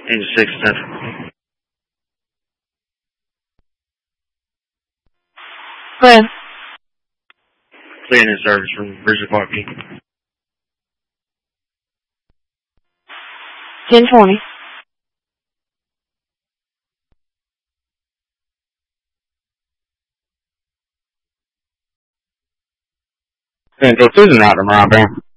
Engine 610. Go ahead. Clearing in service from Bridget Park P. 1020. Central Susan out tomorrow, man.